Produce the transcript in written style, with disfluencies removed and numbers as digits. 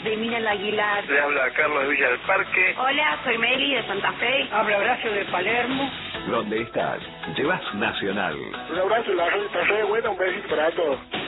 de Minel Aguilar. Le habla Carlos de Villa del Parque. Hola, soy Meli de Santa Fe. Habla Horacio de Palermo. ¿Dónde estás? Llevas Nacional. Un abrazo, la gente está re buena, un besito para todos.